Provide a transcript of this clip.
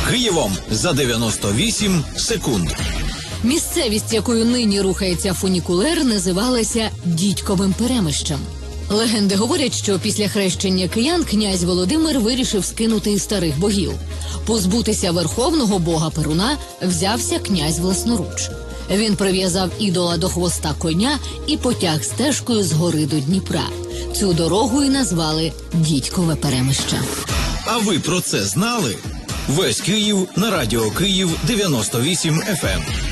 Києвом за 98 секунд. Місцевість, якою нині рухається фунікулер, називалася Дідьковим Перемищем. Легенди говорять, що після хрещення киян князь Володимир вирішив скинути із старих богів. Позбутися верховного бога Перуна взявся князь власноруч. Він прив'язав ідола до хвоста коня і потяг стежкою з гори до Дніпра. Цю дорогу і назвали Дідькове Перемище. А ви про це знали? Весь Київ на радіо Київ 98 FM.